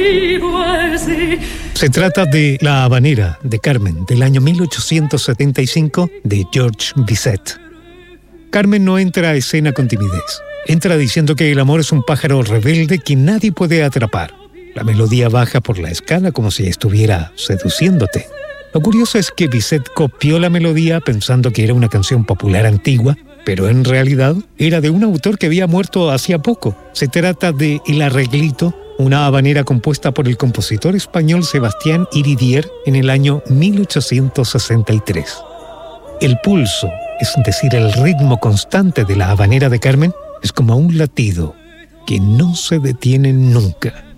Se trata de La Habanera de Carmen, del año 1875, de Georges Bizet. Carmen no entra a escena con timidez. Entra diciendo que el amor es un pájaro rebelde que nadie puede atrapar. La melodía baja por la escala como si estuviera seduciéndote. Lo curioso es que Bizet copió la melodía pensando que era una canción popular antigua, pero en realidad era de un autor que había muerto hacía poco. Se trata de El Arreglito, una habanera compuesta por el compositor español Sebastián Iridier en el año 1863. El pulso, es decir, el ritmo constante de la habanera de Carmen, es como un latido que no se detiene nunca.